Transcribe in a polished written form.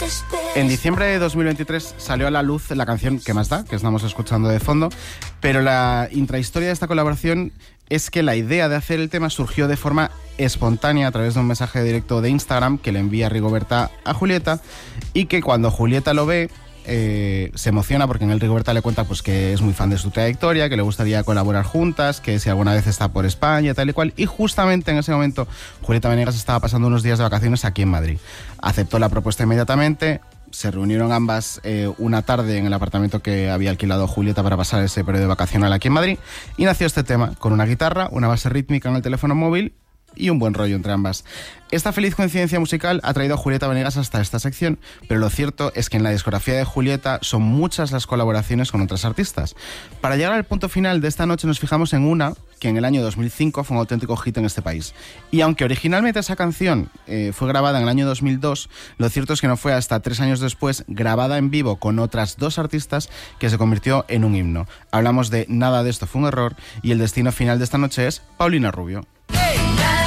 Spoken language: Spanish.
En diciembre de 2023 salió a la luz la canción ¿Qué más da?, que estamos escuchando de fondo, pero la intrahistoria de esta colaboración es que la idea de hacer el tema surgió de forma espontánea a través de un mensaje directo de Instagram que le envía Rigoberta a Julieta, y que cuando Julieta lo ve se emociona porque en el Rigoberta le cuenta pues que es muy fan de su trayectoria, que le gustaría colaborar juntas, que si alguna vez está por España, tal y cual, y justamente en ese momento Julieta Venegas estaba pasando unos días de vacaciones aquí en Madrid. Aceptó la propuesta inmediatamente, se reunieron ambas una tarde en el apartamento que había alquilado Julieta para pasar ese periodo vacacional aquí en Madrid, y nació este tema con una guitarra, una base rítmica en el teléfono móvil y un buen rollo entre ambas. Esta feliz coincidencia musical ha traído a Julieta Venegas hasta esta sección, pero lo cierto es que en la discografía de Julieta son muchas las colaboraciones con otras artistas. Para llegar al punto final de esta noche nos fijamos en una que en el año 2005 fue un auténtico hit en este país. Y aunque originalmente esa canción fue grabada en el año 2002, lo cierto es que no fue hasta 3 años después, grabada en vivo con otras 2 artistas, que se convirtió en un himno. Hablamos de Nada de esto fue un error, y el destino final de esta noche es Paulina Rubio.